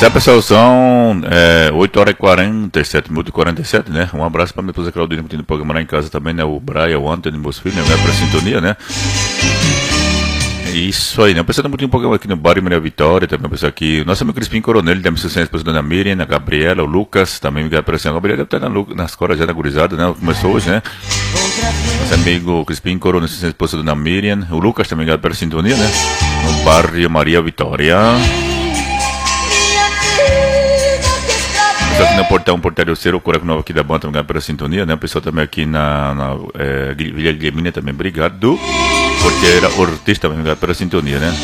certo, pessoal, são 8 horas e 47 minutos e 47, né? Um abraço para minha esposa Claudine, que tem no programa lá em casa também, né? O Brian, o Anthony, meus filhos, né? Pra sintonia, né? Isso aí, né? O pessoal tá muito um programa aqui no Bar Maria Vitória, também o pessoal aqui, nosso amigo Crispim Coronel, da missão a esposa da Dona Miriam, a Gabriela, o Lucas, também me aparecendo. A Gabriela deve estar na escola já na gurizada, né? Começou hoje, né? Nosso amigo Crispim Coronel, a esposa da Dona Miriam, o Lucas também me pela sintonia, né? No Barrio Maria Vitória. Pessoal aqui no portão Portaria Cero, o Coraco Novo aqui da banda, também pela sintonia, né? O pessoal também aqui na Vila Guilhermina também, obrigado. Porteira Ortiz também, obrigado pela sintonia, né?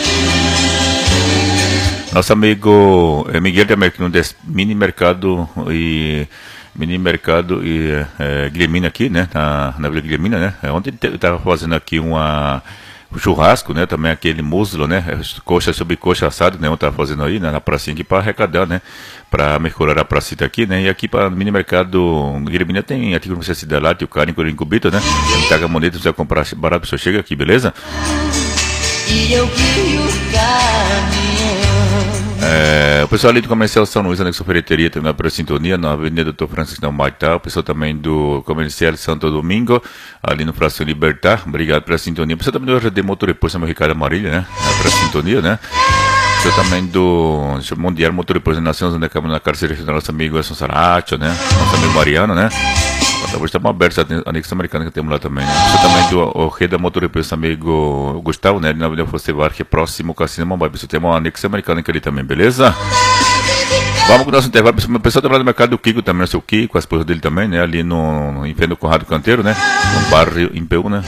Nosso amigo Miguel também aqui no Mini Mercado e Guilhermina aqui, né? Na Vila Guilhermina, né? Ontem eu estava fazendo aqui o churrasco, né? Também aquele muslo, né? Coxa sobre coxa assado, né? Eu tava fazendo aí, né? Na pracinha aqui para arrecadar, né? Para melhorar a pracita aqui, né? E aqui para o mini mercado Guilhermina tem artigo de necessidade lá, tem o carne com incubito, né? Tem taga moneta, você vai comprar barato, você chega aqui, beleza? E eu vi o caminhão. O pessoal ali do Comercial São Luís, anexo Ferreteria, também pela sintonia, na Avenida Dr. Francisco de Maitá. O pessoal também do Comercial Santo Domingo, ali no Fração Libertar, obrigado pela sintonia. O pessoal também do RD Motor Repouso, meu Ricardo Amarilha, né? Pela sintonia, né? O pessoal também do Mundial Motor Repouso da Nação, onde acabamos na carceria do nosso amigo Edson Saracho, né? Nosso amigo Mariano, né? Hoje estamos abertos a anexo americano que temos lá também, né? Você também do Reda Motor Repouso, amigo Gustavo, né? Na Avenida Fostevar, que é próximo ao Cassino Mambai. Você tem um anexo americano ali também, beleza? Vamos com o nosso intervalo. O pessoal também lá do mercado do Kiko também, o seu Kiko, a esposa dele também, né? Ali no Empenho do Conrado Canteiro, né? No bairro Impeu, né?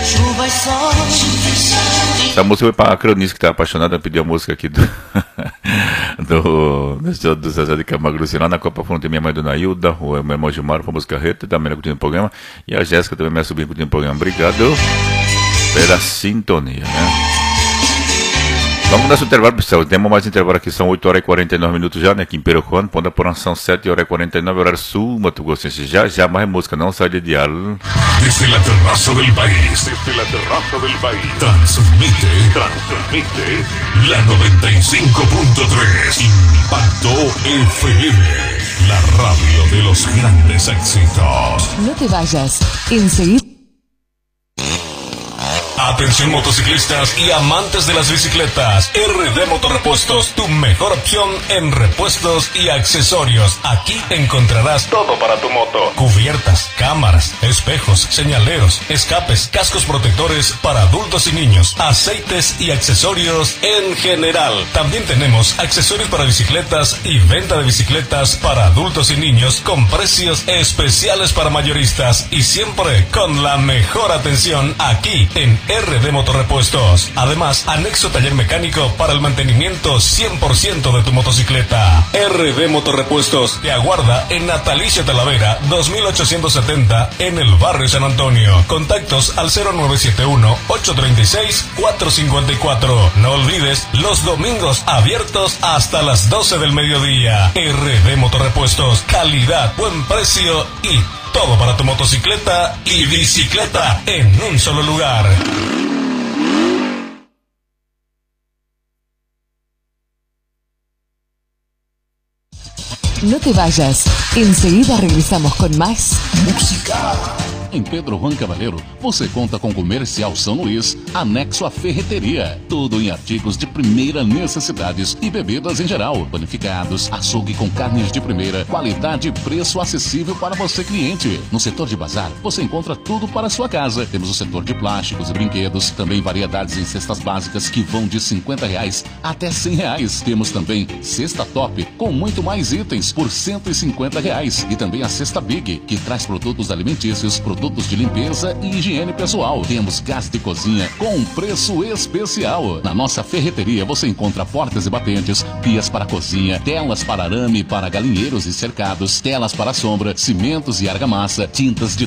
Essa música foi para a Cronista, que está apaixonada, pediu a música aqui do Zezé de Camargo Luciano, na Copa Fundo tem minha mãe Dona Hilda, o meu irmão Gilmar, a música Reta, também ela curtindo o programa, e a Jéssica também, minha sobrinha, curtindo o programa. Obrigado pela sintonia, né? Vamos dar nosso intervalo, pessoal. Temos mais intervalo aqui, são 8 horas e 49 minutos já, né? Aqui em Perujuan, Ponta Porã, são 7 horas e 49, horário sul, Mato Grossense. Já mais música, não sai de dial. Desde la terraza del país, transmite la 95.3 Impacto FM, la radio de los grandes éxitos. No te vayas, enseguida. Atención motociclistas y amantes de las bicicletas. RD Motorrepuestos, tu mejor opción en repuestos y accesorios. Aquí encontrarás todo para tu moto. Cubiertas, cámaras, espejos, señaleros, escapes, cascos protectores para adultos y niños, aceites y accesorios en general. También tenemos accesorios para bicicletas y venta de bicicletas para adultos y niños con precios especiales para mayoristas y siempre con la mejor atención aquí en RD Motorrepuestos. Además, anexo taller mecánico para el mantenimiento 100% de tu motocicleta. RD Motorrepuestos te aguarda en Natalicio Talavera 2870 en el barrio San Antonio. Contactos al 0971-836-454. No olvides, los domingos abiertos hasta las 12 del mediodía. RD Motorrepuestos, calidad, buen precio y todo para tu motocicleta y bicicleta en un solo lugar. No te vayas, enseguida regresamos con más música. Em Pedro Juan Cavaleiro, você conta com Comercial São Luís, anexo à ferreteria. Tudo em artigos de primeira necessidades e bebidas em geral. Panificados, açougue com carnes de primeira, qualidade e preço acessível para você, cliente. No setor de bazar, você encontra tudo para a sua casa. Temos o setor de plásticos e brinquedos, também variedades em cestas básicas que vão de R$50 até R$100. Temos também cesta top, com muito mais itens por R$150. E também a cesta Big, que traz produtos alimentícios, produtos de limpeza e higiene pessoal. Temos gás de cozinha com preço especial. Na nossa ferreteria você encontra portas e batentes, pias para cozinha, telas para arame para galinheiros e cercados, telas para sombra, cimentos e argamassa, tintas de